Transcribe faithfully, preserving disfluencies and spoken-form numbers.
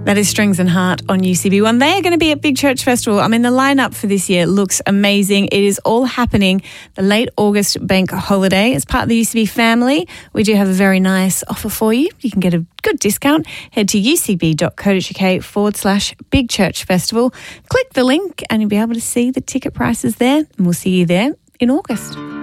That is Strings and Heart on U C B one. They are going to be at Big Church Festival. I mean, the lineup for this year looks amazing. It is all happening the late August bank holiday. As part of the U C B family, we do have a very nice offer for you. You can get a good discount. Head to ucb.co.uk forward slash Big Church Festival. Click the link and you'll be able to see the ticket prices there. And we'll see you there in August.